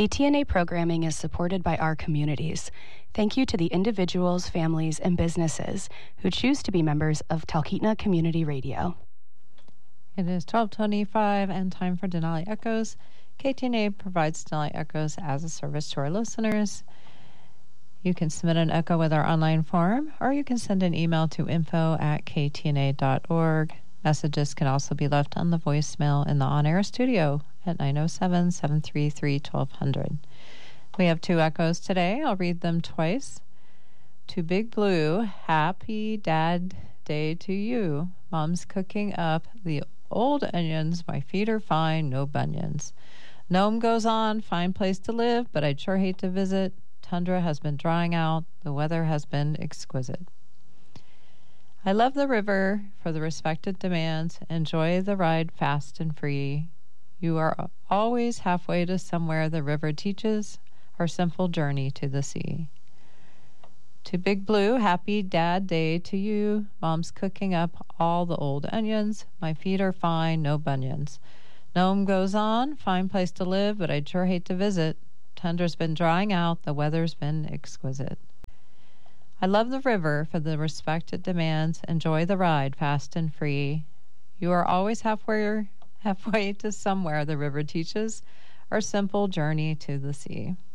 KTNA programming is supported by our communities. Thank you to the individuals, families, and businesses who choose to be members of Talkeetna Community Radio. It is 12:25 and time for Denali Echoes. KTNA provides Denali Echoes as a service to our listeners. You can submit an echo with our online form, or you can send an email to info@ktna.org. Messages can also be left on the voicemail in the on-air studio at 907-733-1200. We have 2 echoes today. I'll read them twice. To Big Blue, happy Dad Day to you. Mom's cooking up the old onions. My feet are fine, no bunions. Nome goes on, fine place to live, but I'd sure hate to visit. Tundra has been drying out. The weather has been exquisite. I love the river for the respect it demands. Enjoy the ride fast and free. You are always halfway to somewhere the river teaches our simple journey to the sea. To Big Blue, happy Dad Day to you. Mom's cooking up all the old onions. My feet are fine, no bunions. Nome goes on, fine place to live, but I'd sure hate to visit. Tundra's been drying out, the weather's been exquisite. I love the river for the respect it demands. Enjoy the ride, fast and free. You are always halfway to somewhere the river teaches our simple journey to the sea.